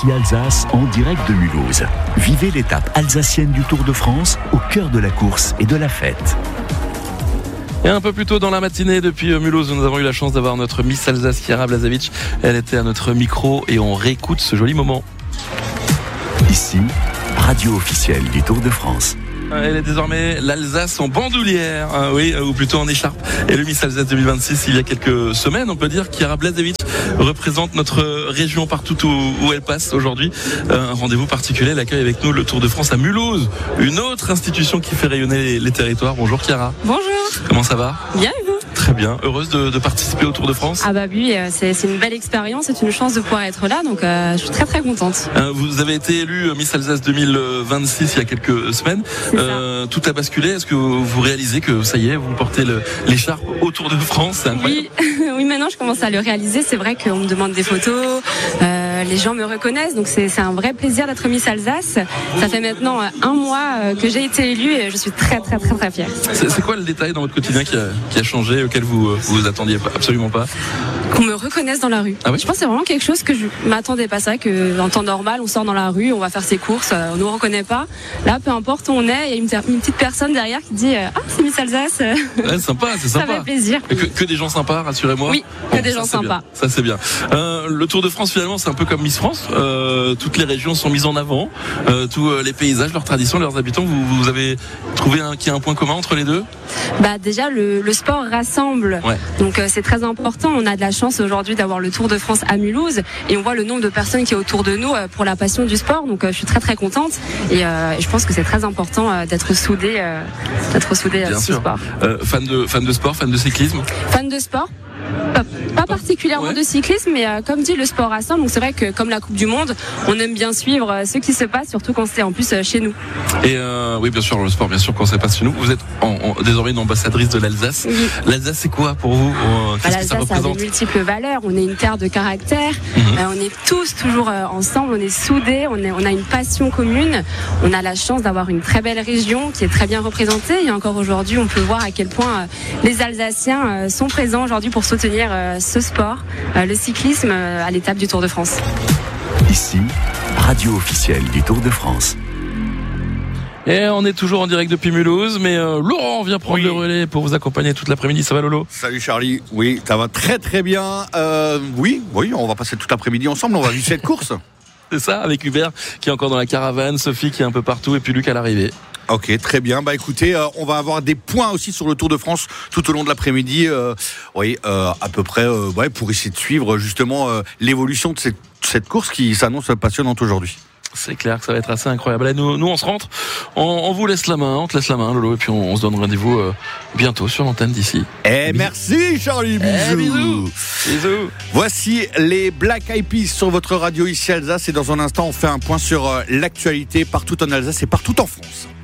RCI Alsace en direct de Mulhouse. Vivez l'étape alsacienne du Tour de France au cœur de la course et de la fête. Et un peu plus tôt dans la matinée, depuis Mulhouse, nous avons eu la chance d'avoir notre Miss Alsace, Chiara Blažević. Elle était à notre micro et on réécoute ce joli moment. Ici, radio officielle du Tour de France. Elle est désormais l'Alsace en bandoulière, ou plutôt en écharpe. Et le Miss Alsace 2026, il y a quelques semaines, on peut dire, Chiara Blažević représente notre région partout où elle passe aujourd'hui. Un rendez-vous particulier, elle accueille avec nous le Tour de France à Mulhouse, une autre institution qui fait rayonner les territoires. Bonjour Chiara. Bonjour. Comment ça va ? Bien et vous ? Très bien. Heureuse de participer au Tour de France ? Ah bah oui, c'est une belle expérience, c'est une chance de pouvoir être là, donc je suis très très contente. Vous avez été élue Miss Alsace 2026 il y a quelques semaines. Tout a basculé. Est-ce que vous réalisez que ça y est, vous portez l'écharpe au Tour de France ? C'est incroyable. Oui, maintenant je commence à le réaliser. C'est vrai qu'on me demande des photos, les gens me reconnaissent, donc c'est un vrai plaisir d'être Miss Alsace. Ça fait maintenant un mois que j'ai été élue et je suis très très très très fière. C'est quoi le détail dans votre quotidien qui a changé, auquel vous attendiez absolument pas ? Qu'on me reconnaisse dans la rue. Ah oui ? Je pense que c'est vraiment quelque chose que je m'attendais pas, ça, que en temps normal on sort dans la rue, on va faire ses courses, on nous reconnaît pas. Là, peu importe où on est, il y a une petite personne derrière qui dit c'est Miss Alsace. Ouais, sympa, c'est sympa. Ça fait plaisir. Que des gens sympas, rassurez-moi. Oui, que des gens sympas. Ça c'est bien. Le Tour de France finalement c'est un peu comme Miss France. Toutes les régions sont mises en avant, tous les paysages, leurs traditions, leurs habitants. Vous avez trouvé qu'il y a un point commun entre les deux ? Bah déjà le sport rassemble. Ouais. Donc c'est très important. On a de la chance aujourd'hui d'avoir le Tour de France à Mulhouse et on voit le nombre de personnes qui est autour de nous pour la passion du sport. Donc je suis très très contente et je pense que c'est très important d'être soudés à ce sport. Fan de sport, fan de cyclisme ? Fan de sport. Pas particulièrement de cyclisme, mais comme dit, le sport rassemble. Donc c'est vrai que comme la Coupe du Monde, on aime bien suivre ce qui se passe, surtout quand c'est en plus chez nous. Et oui, bien sûr, le sport, bien sûr, quand ça passe chez nous. Vous êtes désormais une ambassadrice de l'Alsace. Oui. L'Alsace, c'est quoi pour vous ? Qu'est-ce que ça représente ? L'Alsace a de multiples valeurs. On est une terre de caractère. On est tous toujours ensemble. On est soudés. On a une passion commune. On a la chance d'avoir une très belle région qui est très bien représentée. Et encore aujourd'hui, on peut voir à quel point les Alsaciens sont présents aujourd'hui pour soutenir ce sport, le cyclisme à l'étape du Tour de France. Ici, radio officielle du Tour de France. Et on est toujours en direct depuis Mulhouse, mais Laurent vient prendre le relais pour vous accompagner toute l'après-midi. Ça va Lolo ? Salut Charlie, oui, ça va très très bien. Oui, on va passer toute l'après-midi ensemble, on va vivre cette course. C'est ça, avec Hubert qui est encore dans la caravane, Sophie qui est un peu partout et puis Luc à l'arrivée. Ok, très bien. Bah écoutez, on va avoir des points aussi sur le Tour de France tout au long de l'après-midi. À peu près, pour essayer de suivre justement l'évolution de cette course qui s'annonce passionnante aujourd'hui. C'est clair que ça va être assez incroyable. Allez, nous on se rentre, on vous laisse la main, on te laisse la main Lolo, et puis on se donne rendez-vous bientôt sur l'antenne d'ici. Merci Charlie, bisous. Bisous. Voici les Black Eyed Peas sur votre radio ici Alsace, et dans un instant on fait un point sur l'actualité partout en Alsace et partout en France.